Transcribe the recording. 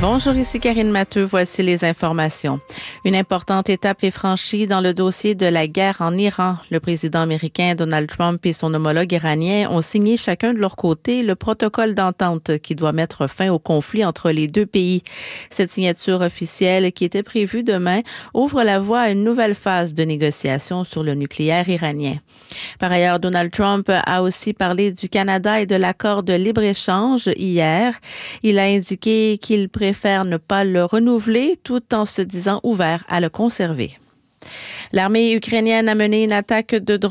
Bonjour, ici Karine Matteux. Voici les informations. Une importante étape est franchie dans le dossier de la guerre en Iran. Le président américain Donald Trump et son homologue iranien ont signé chacun de leur côté le protocole d'entente qui doit mettre fin au conflit entre les deux pays. Cette signature officielle, qui était prévue demain, ouvre la voie à une nouvelle phase de négociation sur le nucléaire iranien. Par ailleurs, Donald Trump a aussi parlé du Canada et de l'accord de libre-échange hier. Il a indiqué qu'il préfère ne pas le renouveler tout en se disant ouvert à le conserver. L'armée ukrainienne a mené une attaque de drones